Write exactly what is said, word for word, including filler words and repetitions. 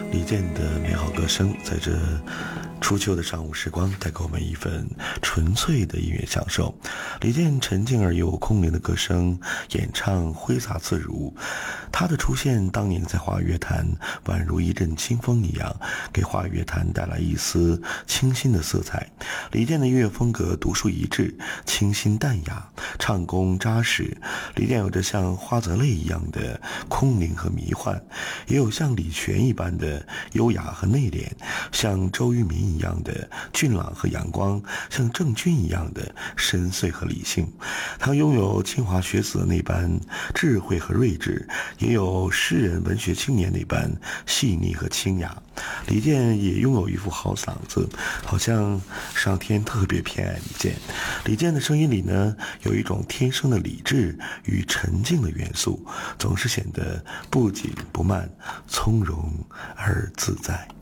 李健的美好歌声在这初秋的上午时光带给我们一份纯粹的音乐享受。李健沉静而又空灵的歌声，演唱挥洒自如。他的出现当年在华语乐坛宛如一阵清风一样，给华语乐坛带来一丝清新的色彩。李健的音乐风格独树一帜，清新淡雅，唱功扎实。李健有着像花泽类一样的空灵和迷幻，也有像李泉一般的优雅和内敛，像周渝民一样的俊朗和阳光，像郑钧一样的深邃和理性。他拥有清华学子的那般智慧和睿智，也有诗人文学青年那般细腻和清雅。李健也拥有一副好嗓子，好像上天特别偏爱李健。李健的声音里呢，有一种天生的理智与沉静的元素，总是显得不紧不慢，从容而自在。